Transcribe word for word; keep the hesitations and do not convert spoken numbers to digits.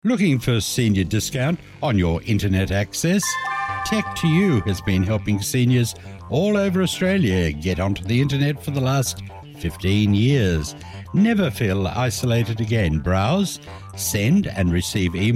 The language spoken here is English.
Looking for senior discount on your internet access? Tech to You has been helping seniors all over Australia get onto the internet for the last fifteen years. Never feel isolated again. Browse, send and receive emails